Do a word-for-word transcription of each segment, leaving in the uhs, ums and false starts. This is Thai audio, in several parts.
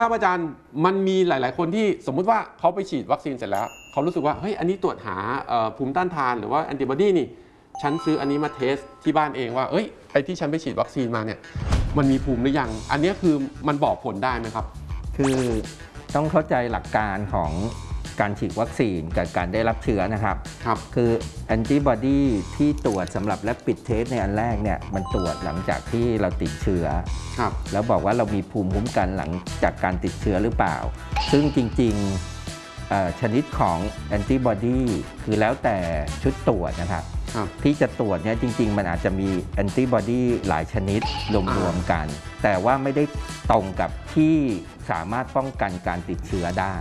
ครับอาจารย์มันมีหลายๆคนที่สมมุติว่าเขาไปฉีดวัคซีนเสร็จแล้วเขารู้สึกว่าเฮ้ยอันนี้ตรวจหาภูมิต้านทานหรือว่าแอนติบอดีนี่ฉันซื้ออันนี้มาเทสที่บ้านเองว่าเอ้ยไอ้ที่ฉันไปฉีดวัคซีนมาเนี่ยมันมีภูมิหรือยังอันนี้คือมันบอกผลได้ไหมครับคือต้องเข้าใจหลักการของการฉีดวัคซีนกับการได้รับเชื้อนะครับครับคือแอนติบอดีที่ตรวจสำหรับแลบปิดเทสในอันแรกเนี่ยมันตรวจหลังจากที่เราติดเชื้อครับแล้วบอกว่าเรามีภูมิคุ้มกันหลังจากการติดเชื้อหรือเปล่าซึ่งจริงๆชนิดของแอนติบอดีคือแล้วแต่ชุดตรวจนะครับที่จะตรวจเนี่ยจริงๆมันอาจจะมีแอนติบอดีหลายชนิดรวมๆกันแต่ว่าไม่ได้ตรงกับที่สามารถป้องกันการติดเชื้อได้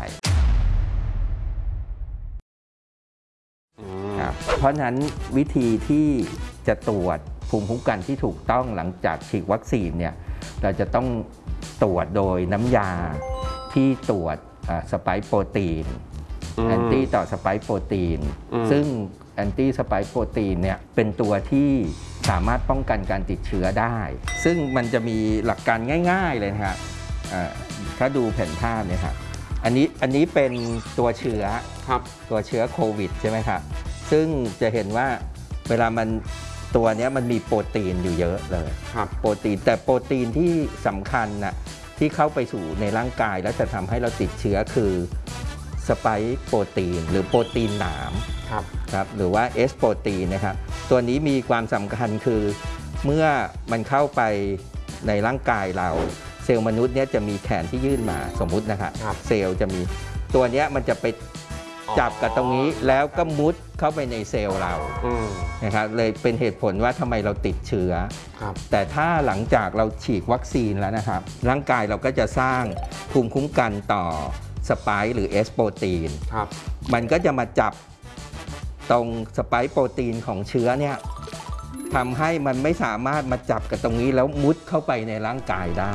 เพราะฉะนั้นวิธีที่จะตรวจภูมิคุ้มกันที่ถูกต้องหลังจากฉีดวัคซีนเนี่ยเราจะต้องตรวจโดยน้ำยาที่ตรวจสไปค์โปรตีนแอนตี้ต่อสไปค์โปรตีนซึ่งแอนตี้สไปค์โปรตีนเนี่ยเป็นตัวที่สามารถป้องกันการติดเชื้อได้ซึ่งมันจะมีหลักการง่ายๆเลยนะครับถ้าดูแผนภาพเนี่ยครับอันนี้อันนี้เป็นตัวเชื้อครับตัวเชื้อโควิดใช่ไหมครับซึ่งจะเห็นว่าเวลามันตัวนี้มันมีโปรตีนอยู่เยอะเลยครับโปรตีนแต่โปรตีนที่สำคัญนะที่เข้าไปสู่ในร่างกายแล้วจะทำให้เราติดเชื้อคือสไปค์โปรตีนหรือโปรตีนหนามครับครับหรือว่าเอสโปรตีนนะครับตัวนี้มีความสำคัญคือเมื่อมันเข้าไปในร่างกายเราเซลล์มนุษย์เนี่ยจะมีแขนที่ยื่นมาสมมุตินะครับเซลล์จะมีตัวนี้มันจะไปจับกับตรงนี้แล้วก็มุดเข้าไปในเซลล์เรานะครับเลยเป็นเหตุผลว่าทำไมเราติดเชื้อแต่ถ้าหลังจากเราฉีดวัคซีนแล้วนะครับร่างกายเราก็จะสร้างภูมิคุ้มกันต่อสไปค์หรือเอสโปรตีนมันก็จะมาจับตรงสไปค์โปรตีนของเชื้อเนี่ยทำให้มันไม่สามารถมาจับกับตรงนี้แล้วมุดเข้าไปในร่างกายได้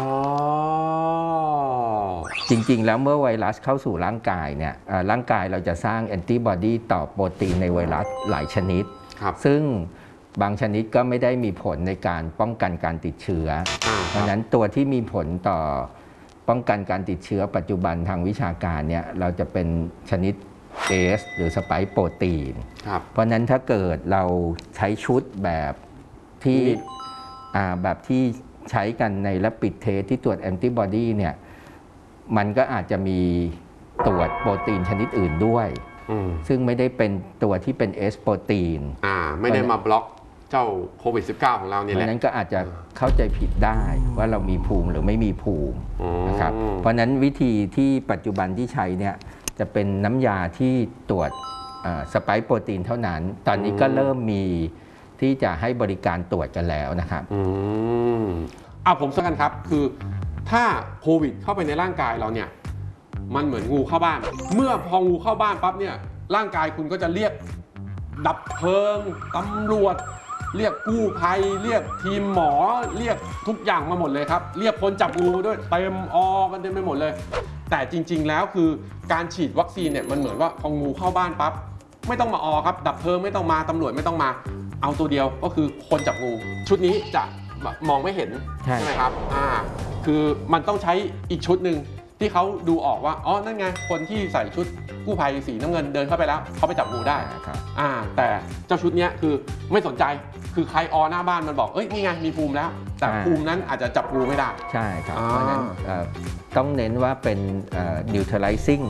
จริงๆแล้วเมื่อไวรัสเข้าสู่ร่างกายเนี่ยร่างกายเราจะสร้างแอนติบอดีต่อโปรตีนในไวรัสหลายชนิดซึ่งบางชนิดก็ไม่ได้มีผลในการป้องกันการติดเชื้อเพราะฉะนั้นตัวที่มีผลต่อป้องกันการติดเชื้อปัจจุบันทางวิชาการเนี่ยเราจะเป็นชนิดเอสหรือสไปค์โปรตีนเพราะนั้นถ้าเกิดเราใช้ชุดแบบที่แบบที่ใช้กันในแลบปิดเทสที่ตรวจแอนติบอดีเนี่ยมันก็อาจจะมีตรวจโปรตีนชนิดอื่นด้วยซึ่งไม่ได้เป็นตัวที่เป็นเอสโปรตีนไม่ได้มาบล็อกเจ้าโควิด สิบเก้า ของเราเนี่ยแหละเพราะนั้นก็อาจจะเข้าใจผิดได้ว่าเรามีภูมิหรือไม่มีภูมินะครับเพราะนั้นวิธีที่ปัจจุบันที่ใช้เนี่ยจะเป็นน้ำยาที่ตรวจสไปค์โปรตีนเท่านั้นตอนนี้ก็เริ่มมีที่จะให้บริการตรวจกันแล้วนะครับอืมอ่ะผมสักกันครับคือถ้าโควิดเข้าไปในร่างกายเราเนี่ยมันเหมือนงูเข้าบ้านเมื่อพองูเข้าบ้านปั๊บเนี่ยร่างกายคุณก็จะเรียกดับเพลิงตำรวจเรียกกู้ภัยเรียกทีมหมอเรียกทุกอย่างมาหมดเลยครับเรียกคนจับงูด้วยเต็มออกันเต็มไปหมดเลยแต่จริงๆแล้วคือการฉีดวัคซีนเนี่ยมันเหมือนว่าพองูเข้าบ้านปั๊บไม่ต้องมาออครับดับเพลิงไม่ต้องมาตำรวจไม่ต้องมาเอาตัวเดียวก็คือคนจับงูชุดนี้จะมองไม่เห็นใช่ไหมครับอ่าคือมันต้องใช้อีกชุดหนึ่งที่เขาดูออกว่าอ๋อนั่นไงคนที่ใส่ชุดกู้ภัยสีน้ำเงินเดินเข้าไปแล้วเขาไปจับงูได้ครับอ่าแต่เจ้าชุดนี้คือไม่สนใจคือใครออหน้าบ้านมันบอกเอ้ยนี่ไงมีภูมิแล้วแต่ภูมินั้นอาจจะจับงูไม่ได้ใช่ครับเพราะฉะนั้นต้องเน้นว่าเป็น neutralizing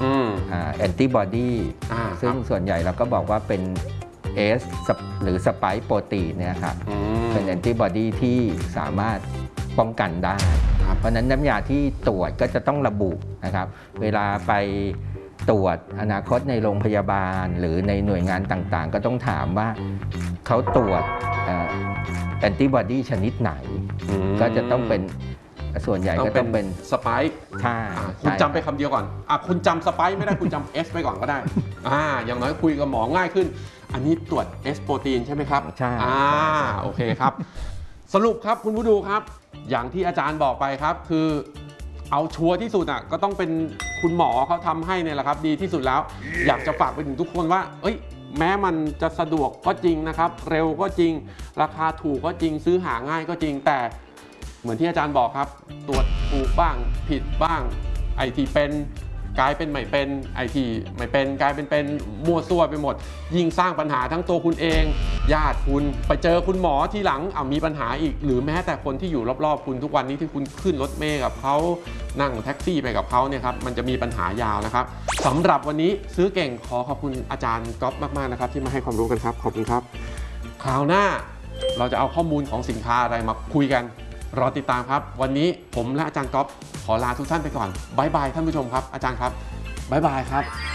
antibody ซึ่งส่วนใหญ่เราก็บอกว่าเป็นเอสหรือสไปค์โปรตีนเนี่ยครับเป็นแอนติบอดีที่สามารถป้องกันได้เพราะนั้นน้ำยาที่ตรวจก็จะต้องระบุนะครับเวลาไปตรวจอนาคตในโรงพยาบาลหรือในหน่วยงานต่างๆก็ต้องถามว่าเขาตรวจแอนติบอดีชนิดไหนก็จะต้องเป็นส่วนใหญ่ก็ต้องเป็นสไปค์ใช่คุณจำไปคำเดียวก่อนอ่ะคุณจำสไปค์ไม่ได้คุณจำเอสไปก่อนก็ได้อ่าอย่างน้อยคุยกับหมอง่ายขึ้นอันนี้ตรวจเอสโปรตีนใช่ไหมครับใช่อ่าโอเคครับสรุปครับคุณผู้ดูครับอย่างที่อาจารย์บอกไปครับคือเอาชัวร์ที่สุดอ่ะก็ต้องเป็นคุณหมอเขาทำให้เนี่ยแหละครับดีที่สุดแล้วอยากจะฝากไปถึงทุกคนว่าเอ้ยแม้มันจะสะดวกก็จริงนะครับเร็วก็จริงราคาถูกก็จริงซื้อหาง่ายก็จริงแต่เหมือนที่อาจารย์บอกครับตรวจถูกกบ้างผิดบ้างไอที่เป็นกลายเป็นไม่เป็นไอที่ไม่เป็นกลายเป็นเป็นมั่วซั่วไปหมดยิ่งสร้างปัญหาทั้งตัวคุณเองญาติคุณไปเจอคุณหมอทีหลังเอามีปัญหาอีกหรือแม้แต่คนที่อยู่รอบๆคุณทุกวันนี้ที่คุณขึ้นรถเมล์กับเขานั่งแท็กซี่ไปกับเขาเนี่ยครับมันจะมีปัญหายาวนะครับสำหรับวันนี้ซื้อเก่งขอขอบคุณอาจารย์ก๊อฟมากๆนะครับที่มาให้ความรู้กันครับขอบคุณครับคราวหน้าเราจะเอาข้อมูลของสินค้าอะไรมาคุยกันรอติดตามครับวันนี้ผมและอาจารย์ก๊อฟขอลาทุกท่านไปก่อนบ๊ายบายท่านผู้ชมครับอาจารย์ครับบ๊ายบายครับ